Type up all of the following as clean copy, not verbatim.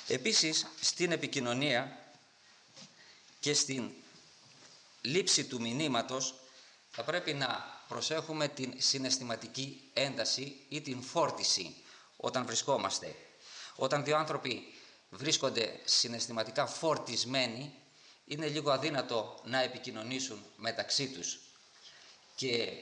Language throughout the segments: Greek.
Επίσης, στην επικοινωνία και στην λήψη του μηνύματος θα πρέπει να προσέχουμε την συναισθηματική ένταση ή την φόρτιση όταν βρισκόμαστε. Όταν δύο άνθρωποι βρίσκονται συναισθηματικά φορτισμένοι, είναι λίγο αδύνατο να επικοινωνήσουν μεταξύ τους. Και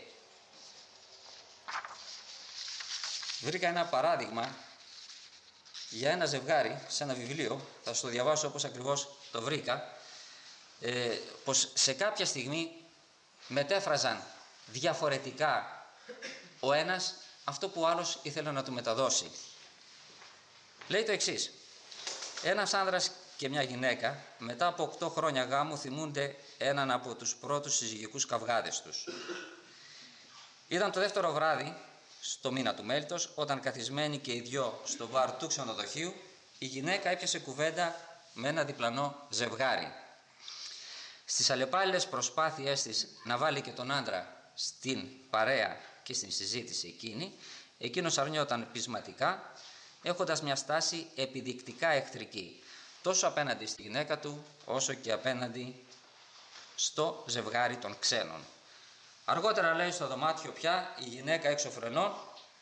βρήκα ένα παράδειγμα για ένα ζευγάρι σε ένα βιβλίο, θα σας το διαβάσω όπως ακριβώς το βρήκα, πως σε κάποια στιγμή μετέφραζαν διαφορετικά ο ένας αυτό που ο άλλος ήθελε να του μεταδώσει. Λέει το εξής: ένας άνδρας και μια γυναίκα μετά από 8 χρόνια γάμου θυμούνται έναν από τους πρώτους συζυγικούς καυγάδες τους. Ήταν το δεύτερο βράδυ στο μήνα του Μέλιτος, όταν καθισμένοι και οι δυο στο μπαρ του ξενοδοχείου, η γυναίκα έπιασε κουβέντα με ένα διπλανό ζευγάρι. Στις αλλεπάλληλες προσπάθειές της να βάλει και τον άντρα στην παρέα και στην συζήτηση εκείνος αρνιόταν πεισματικά, έχοντας μια στάση επιδεικτικά εχθρική, τόσο απέναντι στη γυναίκα του, όσο και απέναντι στο ζευγάρι των ξένων. Αργότερα, λέει, στο δωμάτιο πια η γυναίκα έξω φρενών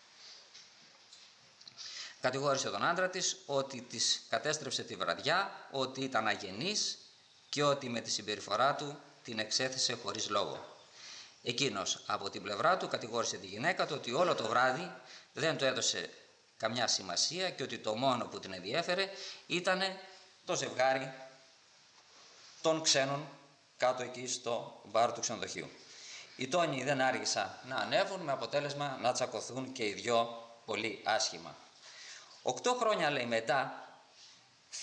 κατηγόρησε τον άντρα της ότι της κατέστρεψε τη βραδιά, ότι ήταν αγενής και ότι με τη συμπεριφορά του την εξέθεσε χωρίς λόγο. Εκείνος από την πλευρά του κατηγόρησε τη γυναίκα του ότι όλο το βράδυ δεν του έδωσε καμιά σημασία και ότι το μόνο που την ενδιέφερε ήταν το ζευγάρι των ξένων κάτω εκεί στο μπαρ του ξενοδοχείου. Οι τόνοι δεν άργησαν να ανέβουν, με αποτέλεσμα να τσακωθούν και οι δυο πολύ άσχημα. 8 χρόνια, λέει, μετά,